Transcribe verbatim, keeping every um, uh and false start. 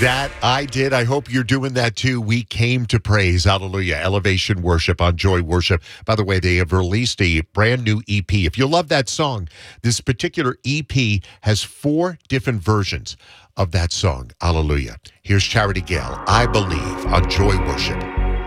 That I did. I hope you're doing that too. We came to praise. Hallelujah. Elevation Worship on Joy Worship. By the way, they have released a brand new E P. If you love that song, this particular E P has four different versions of that song. Hallelujah. Here's Charity Gale. I Believe on Joy Worship.